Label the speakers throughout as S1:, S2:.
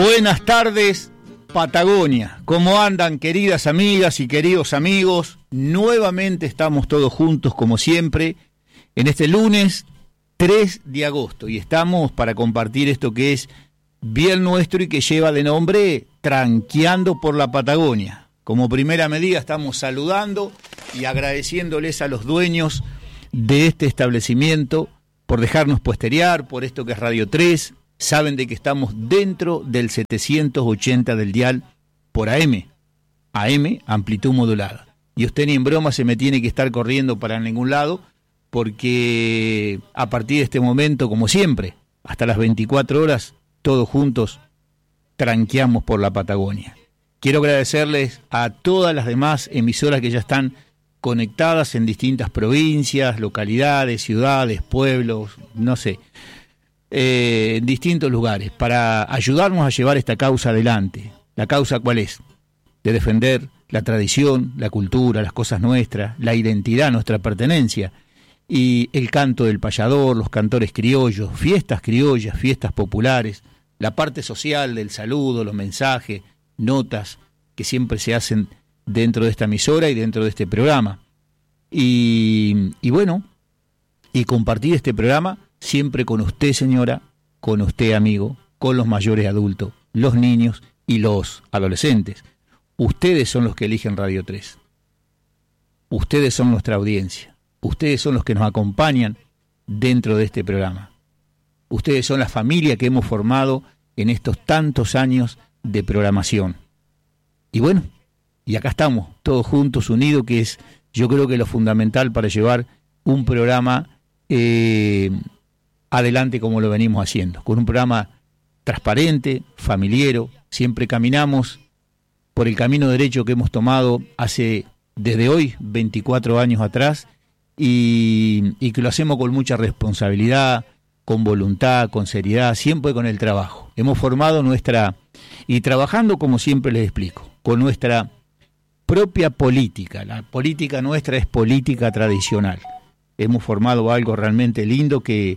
S1: Buenas tardes, Patagonia. ¿Cómo andan, queridas amigas y queridos amigos? Nuevamente estamos todos juntos, como siempre, en este lunes 3 de agosto. Y estamos para compartir esto que es bien nuestro y que lleva de nombre Tranqueando por la Patagonia. Como primera medida estamos saludando y agradeciéndoles a los dueños de este establecimiento por dejarnos posterear, por esto que es Radio 3. Saben de que estamos dentro del 780 del dial por AM, amplitud modulada. Y usted ni en broma se me tiene que estar corriendo para ningún lado, porque a partir de este momento, como siempre, hasta las 24 horas, todos juntos tranqueamos por la Patagonia. Quiero agradecerles a todas las demás emisoras que ya están conectadas en distintas provincias, localidades, ciudades, pueblos, no sé, en distintos lugares, para ayudarnos a llevar esta causa adelante. ¿La causa cuál es? De defender la tradición, la cultura, las cosas nuestras, la identidad, nuestra pertenencia, y el canto del payador, los cantores criollos, fiestas criollas, fiestas populares, la parte social del saludo, los mensajes, notas que siempre se hacen dentro de esta emisora y dentro de este programa. Y bueno, y compartir este programa siempre con usted, señora, con usted, amigo, con los mayores adultos, los niños y los adolescentes. Ustedes son los que eligen Radio 3. Ustedes son nuestra audiencia. Ustedes son los que nos acompañan dentro de este programa. Ustedes son la familia que hemos formado en estos tantos años de programación. Y bueno, y acá estamos, todos juntos, unidos, que es, yo creo que lo fundamental para llevar un programa adelante como lo venimos haciendo, con un programa transparente, familiero. Siempre caminamos por el camino derecho que hemos tomado desde hoy, 24 años atrás, y que lo hacemos con mucha responsabilidad, con voluntad, con seriedad, siempre con el trabajo. Hemos formado y trabajando, como siempre les explico, con nuestra propia política. La política nuestra es política tradicional. Hemos formado algo realmente lindo que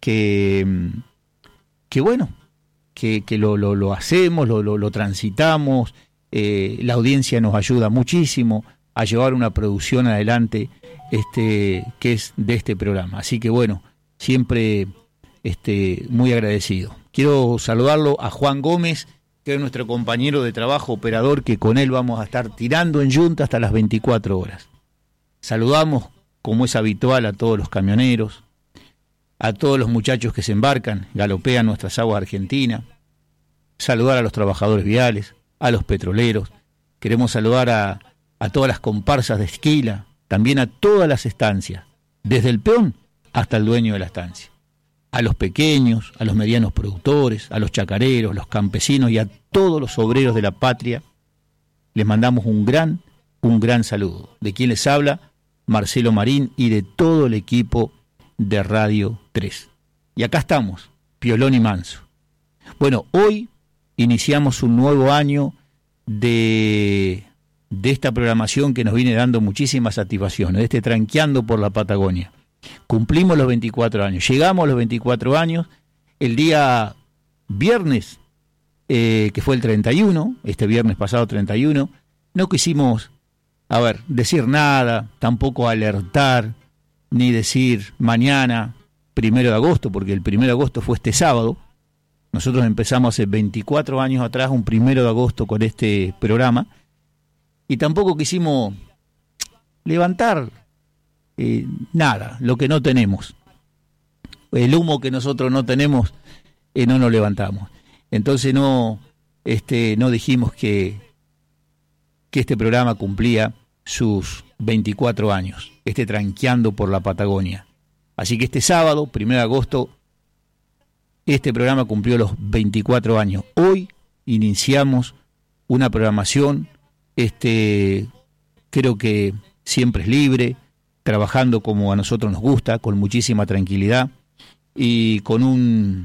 S1: bueno, que lo hacemos, lo transitamos. La audiencia nos ayuda muchísimo a llevar una producción adelante que es de este programa. Así que bueno, siempre muy agradecido. Quiero saludarlo a Juan Gómez, que es nuestro compañero de trabajo, operador, que con él vamos a estar tirando en yunta hasta las 24 horas. Saludamos, como es habitual, a todos los camioneros, a todos los muchachos que se embarcan, galopean nuestras aguas argentinas. Saludar a los trabajadores viales, a los petroleros. Queremos saludar a todas las comparsas de esquila, también a todas las estancias, desde el peón hasta el dueño de la estancia. A los pequeños, a los medianos productores, a los chacareros, los campesinos y a todos los obreros de la patria, les mandamos un gran saludo. De quien les habla, Marcelo Marín, y de todo el equipo de Radio 3. Y acá estamos, piolón y manso. Bueno, hoy iniciamos un nuevo año de esta programación que nos viene dando muchísimas satisfacciones, de Tranqueando por la Patagonia. Cumplimos los 24 años, llegamos a los 24 años, el día viernes, que fue el 31, este viernes pasado 31, no quisimos, decir nada, tampoco alertar, ni decir mañana, 1 de agosto, porque el 1 de agosto fue este sábado. Nosotros empezamos hace 24 años atrás, un 1 de agosto, con este programa, y tampoco quisimos levantar nada, lo que no tenemos. El humo que nosotros no tenemos, no nos levantamos. Entonces no dijimos que este programa cumplía sus 24 años, Tranqueando por la Patagonia. Así que este sábado, 1 de agosto, este programa cumplió los 24 años. Hoy iniciamos una programación, creo que siempre es libre, trabajando como a nosotros nos gusta, con muchísima tranquilidad y con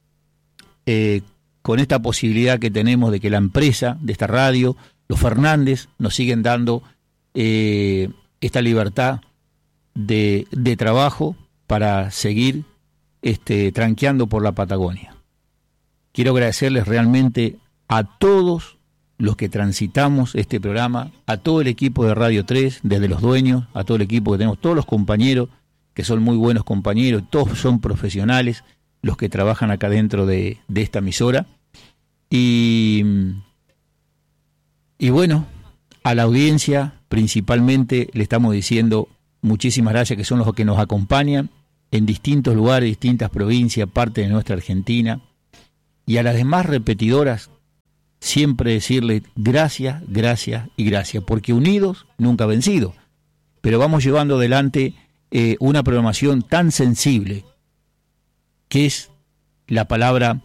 S1: esta posibilidad que tenemos de que la empresa de esta radio, los Fernández, nos siguen dando esta libertad de trabajo para seguir tranqueando por la Patagonia. Quiero agradecerles realmente a todos los que transitamos este programa, a todo el equipo de Radio 3, desde los dueños, a todo el equipo que tenemos, todos los compañeros, que son muy buenos compañeros, todos son profesionales, los que trabajan acá dentro de esta emisora. Y bueno, a la audiencia principalmente le estamos diciendo muchísimas gracias, que son los que nos acompañan en distintos lugares, distintas provincias, parte de nuestra Argentina. Y a las demás repetidoras, siempre decirle gracias, gracias y gracias, porque unidos nunca vencidos. Pero vamos llevando adelante una programación tan sensible, que es la palabra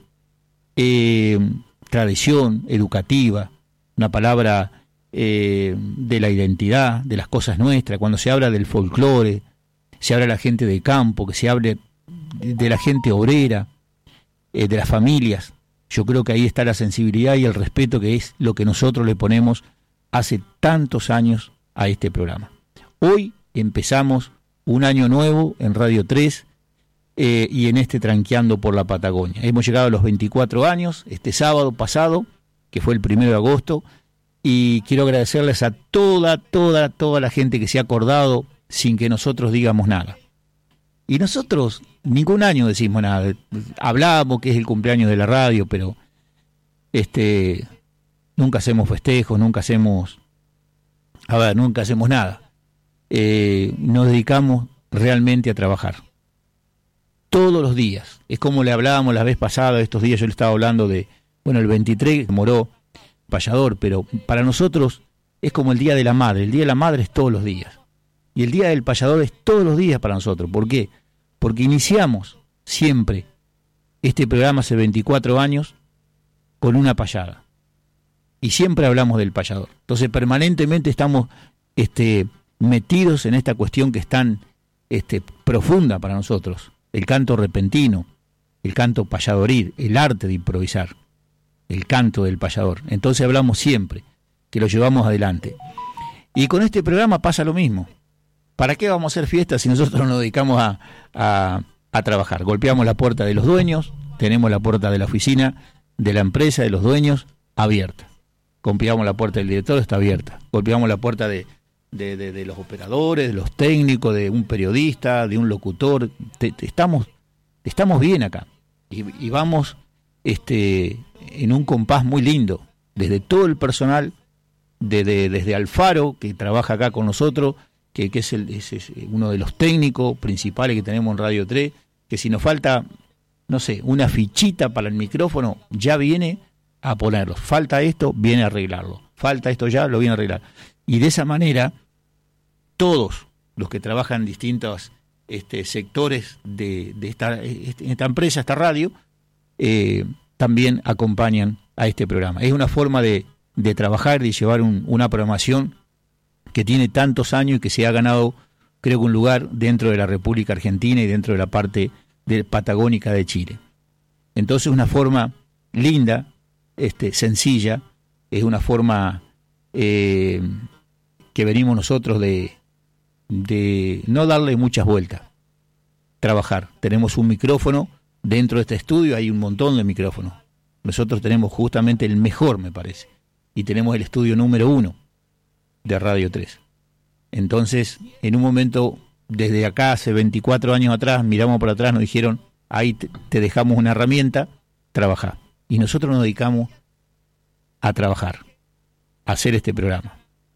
S1: tradición educativa, una palabra de la identidad, de las cosas nuestras. Cuando se habla del folclore, se habla de la gente de campo, que se hable de la gente obrera, de las familias. Yo creo que ahí está la sensibilidad y el respeto, que es lo que nosotros le ponemos hace tantos años a este programa. Hoy empezamos un año nuevo en Radio 3 y en este Tranqueando por la Patagonia. Hemos llegado a los 24 años, este sábado pasado, que fue el 1 de agosto, y quiero agradecerles a toda la gente que se ha acordado sin que nosotros digamos nada. Y nosotros ningún año decimos nada, hablamos que es el cumpleaños de la radio, pero nunca hacemos festejos, nunca hacemos nada. Nos dedicamos realmente a trabajar todos los días. Es como le hablábamos la vez pasada, estos días yo le estaba hablando de, el 23 moró payador, pero para nosotros es como el Día de la Madre. El Día de la Madre es todos los días. Y el Día del Payador es todos los días para nosotros. ¿Por qué? Porque iniciamos siempre este programa hace 24 años con una payada. Y siempre hablamos del payador. Entonces permanentemente estamos metidos en esta cuestión que es tan profunda para nosotros. El canto repentino, el canto payadoril, el arte de improvisar, el canto del payador. Entonces hablamos siempre, que lo llevamos adelante. Y con este programa pasa lo mismo. ¿Para qué vamos a hacer fiestas si nosotros nos dedicamos a trabajar? Golpeamos la puerta de los dueños, tenemos la puerta de la oficina, de la empresa, de los dueños, abierta. Golpeamos la puerta del director, está abierta. Golpeamos la puerta de los operadores, de los técnicos, de un periodista, de un locutor. Estamos bien acá. Y vamos en un compás muy lindo, desde todo el personal, desde Alfaro, que trabaja acá con nosotros, que es uno de los técnicos principales que tenemos en Radio 3, que si nos falta, una fichita para el micrófono, ya viene a ponerlo. Falta esto, viene a arreglarlo. Falta esto, ya lo viene a arreglar. Y de esa manera, todos los que trabajan en distintos sectores de esta empresa, esta radio, también acompañan a este programa. Es una forma de trabajar, de llevar una programación que tiene tantos años y que se ha ganado, creo que un lugar dentro de la República Argentina y dentro de la parte patagónica de Chile. Entonces una forma linda, sencilla, es una forma que venimos nosotros de no darle muchas vueltas, trabajar. Tenemos un micrófono dentro de este estudio, hay un montón de micrófonos. Nosotros tenemos justamente el mejor, me parece, y tenemos el estudio número 1 de Radio 3. Entonces, en un momento, desde acá, hace 24 años atrás, miramos por atrás, nos dijeron, ahí te dejamos una herramienta, trabajá. Y nosotros nos dedicamos a trabajar, a hacer este programa.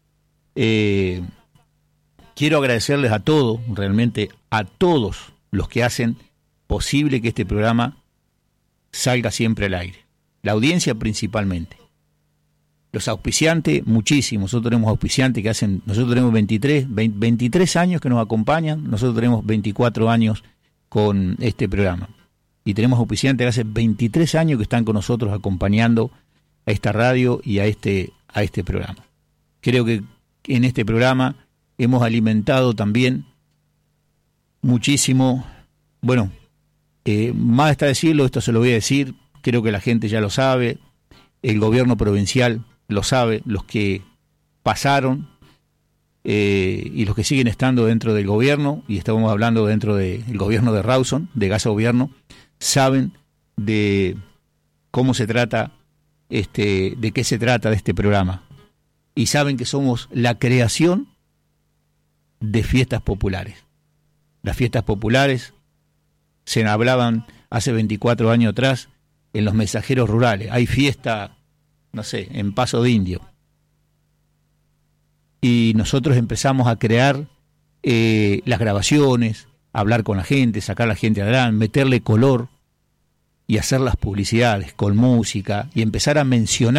S1: Quiero agradecerles a todos, realmente a todos los que hacen posible que este programa salga siempre al aire. La audiencia principalmente. Los auspiciantes, muchísimos. Nosotros tenemos auspiciantes que hacen, nosotros tenemos 23 años que nos acompañan, nosotros tenemos 24 años con este programa. Y tenemos auspiciantes que hace 23 años que están con nosotros acompañando a esta radio y a este programa. Creo que en este programa hemos alimentado también muchísimo, más está decirlo, esto se lo voy a decir, creo que la gente ya lo sabe, el gobierno provincial lo sabe, los que pasaron y los que siguen estando dentro del gobierno, y estamos hablando dentro del gobierno de Rawson, de Gas Gobierno, saben de cómo se trata de qué se trata de este programa. Y saben que somos la creación de fiestas populares. Las fiestas populares se hablaban hace 24 años atrás en los mensajeros rurales. Hay fiesta, no sé, en Paso de Indio. Y nosotros empezamos a crear las grabaciones, hablar con la gente, sacar a la gente adelante, meterle color y hacer las publicidades con música y empezar a mencionar